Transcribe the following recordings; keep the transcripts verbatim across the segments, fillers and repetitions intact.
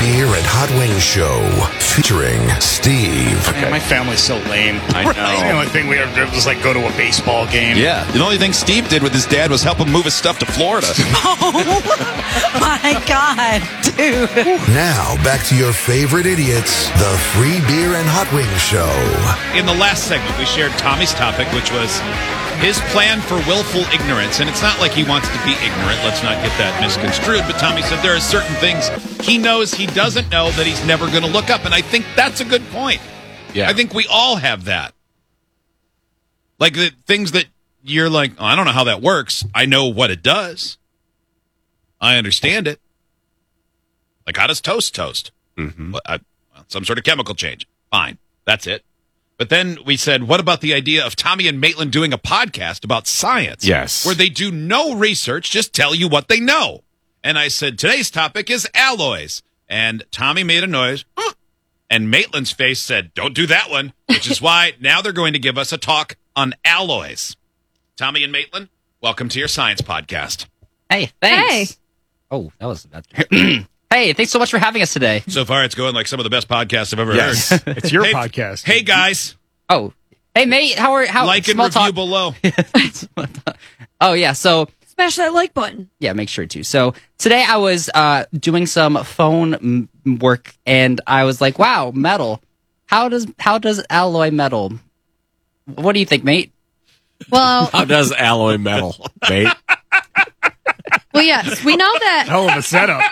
Beer and Hot Wings Show featuring Steve. Man, my family's so lame. I know. The only thing we ever did was like go to a baseball game. Yeah, the only thing Steve did with his dad was help him move his stuff to Florida. Oh my God, dude. Now, back to your favorite idiots, the Free Beer and Hot Wings Show. In the last segment, we shared Tommy's topic, which was his plan for willful ignorance. And it's not like he wants to be ignorant. Let's not get that misconstrued. But Tommy said there are certain things he knows he doesn't know that he's never going to look up. And I think that's a good point. Yeah. I think we all have that. Like the things that you're like, oh, I don't know how that works. I know what it does. I understand it. Like, how does toast toast? Mm-hmm. Well, I, well, some sort of chemical change. Fine. That's it. But then we said, what about the idea of Tommy and Maitland doing a podcast about science? Yes. Where they do no research, just tell you what they know. And I said, today's topic is alloys. And Tommy made a noise. Huh. And Maitland's face said, don't do that one. Which is why now they're going to give us a talk on alloys. Tommy and Maitland, welcome to your science podcast. Hey, thanks. Hey. Oh, that was that. Hey, thanks so much for having us today. So far, it's going like some of the best podcasts I've ever Yes. heard. It's your Hey- podcast. Hey, guys. Oh, hey, mate. How are how? Like and small review talk. below. Oh yeah. So Smash that like button. yeah, make sure to. So today I was uh, doing some phone m- work, and I was like, "Wow, metal. How does how does alloy metal? What do you think, mate?" Well, How does alloy metal, mate? well, yes, we know that. Hell of a setup.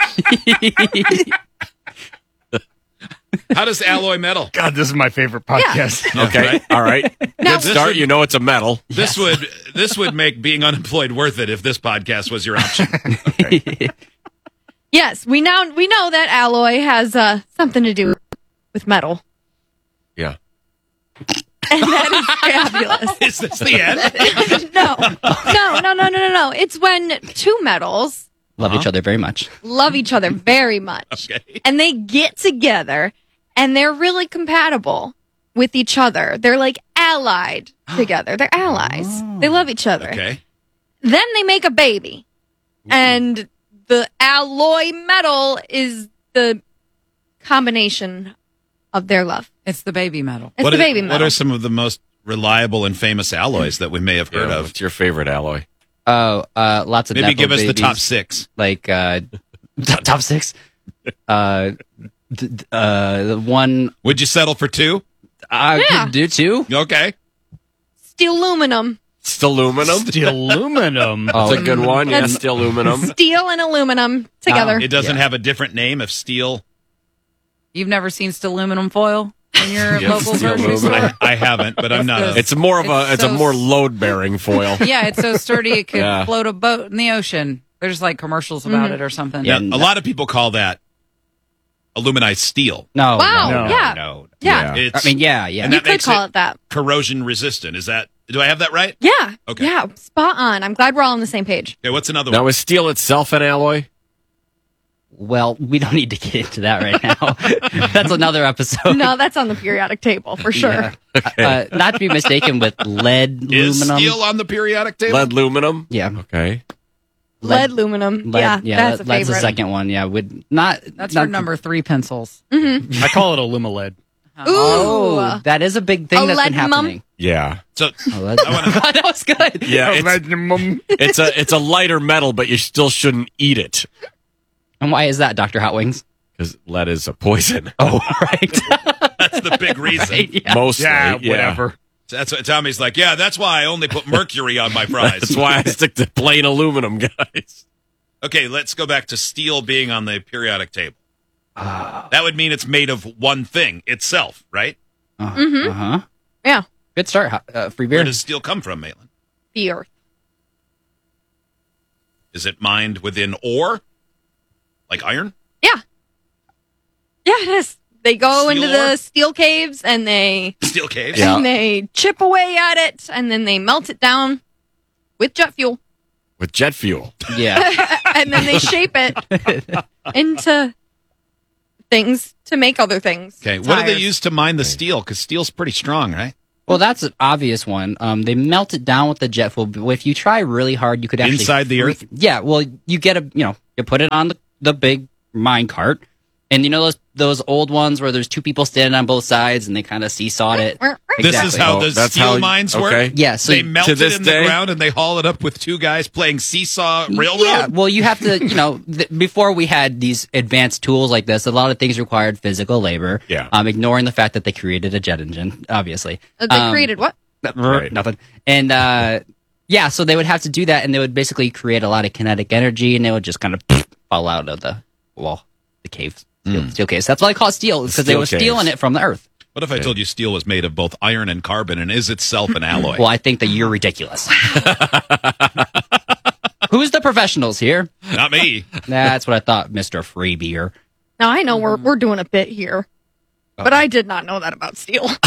How does alloy metal? God, this is my favorite podcast. Okay, all right. Now- Good start. You know it's a metal. This would this would make being unemployed worth it if this podcast was your option. Yes, we now we know that alloy has uh, something to do with metal, Yeah. and that is fabulous. Is this the end? no, no, no, no, no, no, no. It's when two metals Love each other very much. love each other very much, Okay. and they get together, and they're really compatible with each other. They're like allied together. They're allies. They love each other. Okay. Then they make a baby, and the alloy metal is the combination of their love. It's the baby metal. It's What the are- baby What metal. are some of the most reliable and famous alloys that we may have heard Yeah, of? what's your favorite alloy? Oh, uh, lots of Maybe Nepo give us the babies, top six. like uh, top, top six. Uh, d- d- uh, the one Would you settle for two? I Yeah. could do too. Okay. Steel aluminum. Still aluminum. Steel aluminum. Oh, That's a good one. Yeah, That's- still aluminum. Steel and aluminum together. It doesn't Yeah. have a different name of steel. You've never seen steel aluminum foil in your Yes, local steel grocery aluminum. store? I haven't, but I'm not. A, It's more of a. It's It's, a so more s- load bearing foil. Yeah, it's so sturdy it could Yeah. float a boat in the ocean. There's like commercials about Mm-hmm. it or something. yeah, Yeah. a lot of people call that aluminized steel. no. Wow. no, No. Yeah. No. Yeah. Yeah. It's I mean, yeah, yeah. And You that could makes call it- it that. corrosion resistant. Is that? Do I have that right? Yeah. Okay. Yeah. Spot on. I'm glad we're all on the same page. Okay. What's another Now one? is steel itself an alloy? Well, we don't need to get into that right now. That's another episode. No, that's on the periodic table for sure. Yeah. Uh, not to be mistaken with lead Is aluminum. steel on the periodic table? Lead aluminum. Yeah, Okay. Lead, aluminum. lead, yeah, yeah. that's that- a that's favorite. the second one. Yeah, would not. That's not for number three pencils. Mm-hmm. I call it Alumalead. Ooh. Oh, that is a big thing A that's been lead mum? happening. Yeah. So Oh, that, I wanna- that was good. Yeah. It's, Alumum. it's a it's a lighter metal, but you still shouldn't eat it And why is that, Doctor Hot Wings? because lead is a poison. Oh, right. that's the big reason. Right, yeah. Mostly. Yeah, Yeah. whatever. That's what Tommy's like. Yeah, that's why I only put mercury on my fries. That's why I stick to plain aluminum, guys. Okay, let's go back to steel being on the periodic table. That would mean it's made of one thing itself, right? Uh Mhm. huh. Yeah. Good start. Uh, free Where beer. does steel come from, Maitland? The earth. Is it mined within ore? Like iron? Yeah. Yeah, it is. They go Steel into ore? the steel caves and they Steel caves? Yeah. and they chip away at it and then they melt it down with jet fuel. With jet fuel. Yeah. And then they shape it into things to make other things. Okay, what do they Tires. use to mine the steel? Because steel's pretty strong, right? Well, that's an obvious one. Um, they melt it down with the jet fuel. But if you try really hard, you could actually Inside the free- earth? Yeah. Well, you get a you know you put it on the, the big mine cart, And you know those those old ones where there's two people standing on both sides and they kind of seesawed it. This is how Oh, the that's steel how- mines okay. work. Yeah, so they you- melt to it this in day? the ground and they haul it up with two guys playing seesaw railroad. Yeah, well, you have to, you know, th- before we had these advanced tools like this, a lot of things required physical labor. Yeah. Um, ignoring the fact that they created a jet engine, obviously. Uh, They Um, created what? Right. Nothing. And uh, yeah, so they would have to do that, and they would basically create a lot of kinetic energy, and they would just kind of fall out of the wall, the cave, steel, steel caves. That's why they call it steel, because they Steel were stealing caves. it from the earth. What if I told you steel was made of both iron and carbon and is itself an alloy? Well, I think that you're ridiculous. Who's the professionals here? Not me. That's what I thought, Mister Free Beer. Now I know we're we're doing a bit here, but I did not know that about steel. What?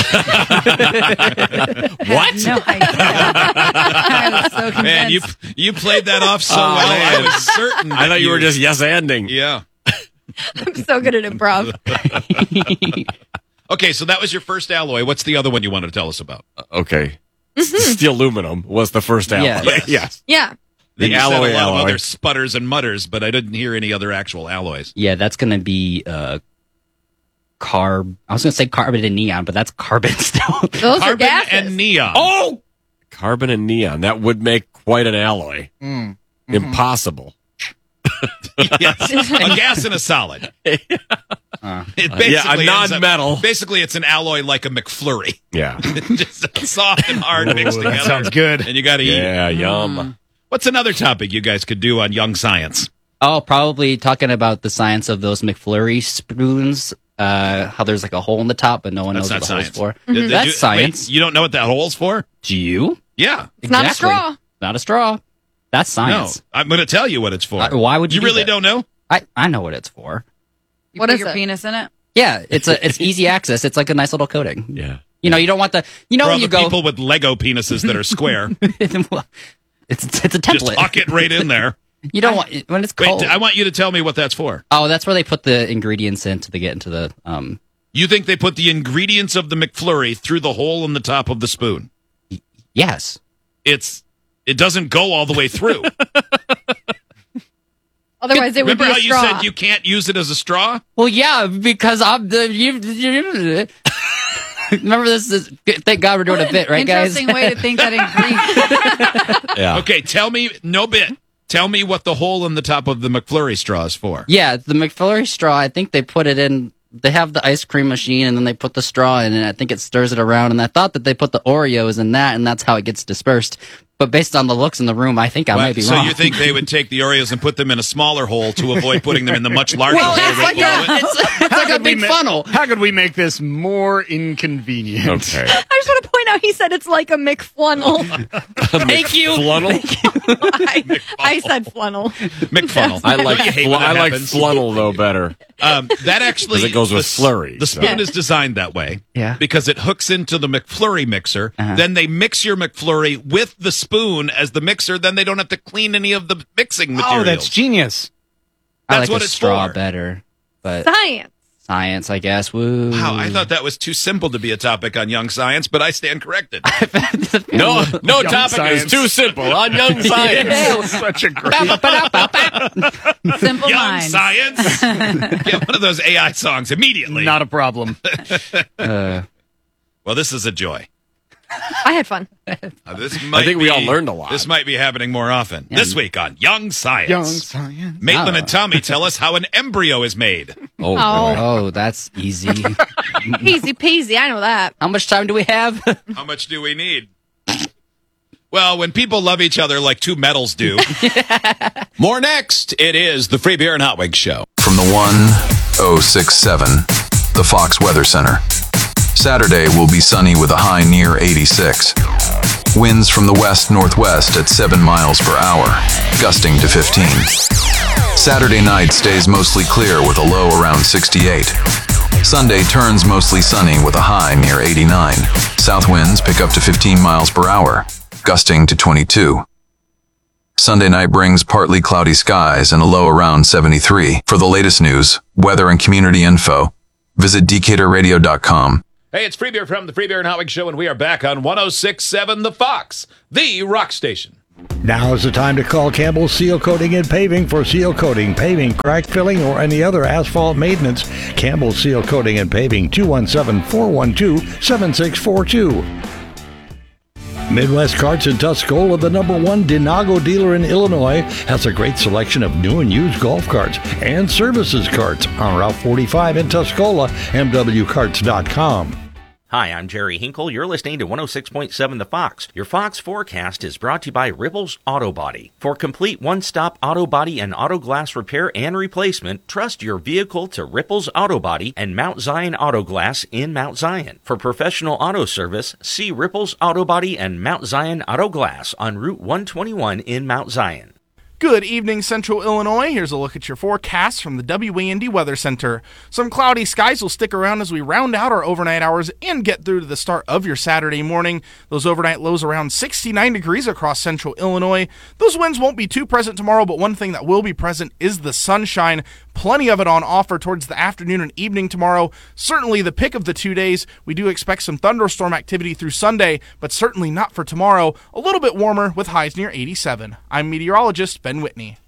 No idea. I was so convinced. Man, you you played that off so Oh, well. I man. was certain. I that thought you were just yes anding. Yeah. I'm so good at improv. Okay, so that was your first alloy. What's the other one you wanted to tell us about? Okay. Steel aluminum was the first alloy. Yeah. Yes. yes. Yeah. The You said alloy a lot of alloy. other sputters and mutters, but I didn't hear any other actual alloys. Yeah, that's going to be uh, carb. I was going to say carbon and neon, but that's carbon still. Those are Carbon gases. and neon. Oh! Carbon and neon. That would make quite an alloy. Mm. Impossible. Yes. A gas and a solid. It basically yeah, a ends up- non-metal. Basically, it's an alloy like a McFlurry. Yeah. Just soft and hard mixed Ooh, together. that sounds good. And you got to eat. Yeah, it. yum. What's another topic you guys could do on Young Science? Oh, probably talking about the science of those McFlurry spoons. Uh, how there's like a hole in the top, but no one That's knows not what the science. hole's for. Did they That's do- science. Wait, you don't know what that hole's for? Do you? Yeah. It's not a Exactly. straw. Not a straw. That's science. No. I'm going to tell you what it's for. Uh, why would you do really that? don't know? I, I know what it's for. You What put is your it? penis in it? Yeah, it's a it's easy access. It's like a nice little coating. Yeah. You know, you don't want the you know For all when you the go. people with Lego penises that are square, it's it's a just template. tuck it right in there. You don't want when it's Wait, cold. I want you to tell me what that's for. Oh, that's where they put the ingredients in to the, get into the um. You think they put the ingredients of the McFlurry through the hole in the top of the spoon? Yes. It's it doesn't go all the way through. Otherwise, it would Remember be a how you straw. said you can't use it as a straw? Well, yeah, because I'm the. You, you, remember this? Is, thank God we're doing a bit, right, guys? Interesting way to think that ingredient. Yeah. Okay, tell me, no bit. Tell me what the hole in the top of the McFlurry straw is for. Yeah, the McFlurry straw. I think they put it in. They have the ice cream machine, and then they put the straw in, and I think it stirs it around. And I thought that they put the Oreos in that, and that's how it gets dispersed. But based on the looks in the room, I think I Well, might be so wrong. you think they would take the Oreos and put them in a smaller hole to avoid putting them in the much larger Well, hole? it's right like, below a, it? it's, it's like a could we big ma- funnel. How could we make this more inconvenient? Okay. I just want to point out he said it's like a McFlunnel. Thank you. Flannel? I, I said flunnel. McFunnel. I like Don't you hate fl- when that I like happens? flannel though better. Um, that actually 'Cause it goes with the s- flurry, The so. spoon is designed that way, Yeah. because it hooks into the McFlurry mixer. Uh-huh. Then they mix your McFlurry with the spoon as the mixer. Then they don't have to clean any of the mixing materials. Oh, that's genius. I That's like what the it's straw for. better, but Science. science, I guess. Woo. Wow, I thought that was too simple to be a topic on Young Science, but I stand corrected. No, no Young topic science. is too simple on young science. Such a great. Simple Young minds. Science. Get one of those A I songs immediately. Not a problem. Uh, well, this is a joy. I had fun. Uh, this might think we be- all learned a lot. This might be happening more often. This week on Young Science. Young science. Maitland Oh. and Tommy tell us how an embryo is made. Oh, Oh. boy. oh, that's easy. Easy peasy. I know that. How much time do we have? How much do we need? Well, when people love each other like two metals do. More next. It is the Free Beer and Hot Wings Show. From the one oh six seven, the Fox Weather Center. Saturday will be sunny with a high near eighty-six. Winds from the west-northwest at seven miles per hour, gusting to fifteen. Saturday night stays mostly clear with a low around sixty-eight. Sunday turns mostly sunny with a high near eighty-nine. South winds pick up to fifteen miles per hour, gusting to twenty-two. Sunday night brings partly cloudy skies and a low around seventy-three. For the latest news, weather, and community info, visit decatur radio dot com. Hey, it's Free Beer from the Free Beer and Hot Wings Show, and we are back on one oh six point seven The Fox, the rock station. Now is the time to call Campbell Seal Coating and Paving for seal coating, paving, crack filling, or any other asphalt maintenance. Campbell Seal Coating and Paving, two one seven, four one two, seven six four two. Midwest Carts in Tuscola, the number one Dinago dealer in Illinois, has a great selection of new and used golf carts and services carts on Route forty-five in Tuscola, m w carts dot com. Hi, I'm Jerry Hinkle. You're listening to one oh six point seven The Fox. Your Fox forecast is brought to you by Ripples Auto Body. For complete one-stop auto body and auto glass repair and replacement, trust your vehicle to Ripples Auto Body and Mount Zion Auto Glass in Mount Zion. For professional auto service, see Ripples Auto Body and Mount Zion Auto Glass on Route one twenty-one in Mount Zion. Good evening, Central Illinois. Here's a look at your forecast from the W A N D Weather Center. Some cloudy skies will stick around as we round out our overnight hours and get through to the start of your Saturday morning. Those overnight lows around sixty-nine degrees across Central Illinois. Those winds won't be too present tomorrow, but one thing that will be present is the sunshine. Plenty of it on offer towards the afternoon and evening tomorrow. Certainly the pick of the two days. We do expect some thunderstorm activity through Sunday, but certainly not for tomorrow. A little bit warmer with highs near eighty-seven. I'm meteorologist Ben Whitney.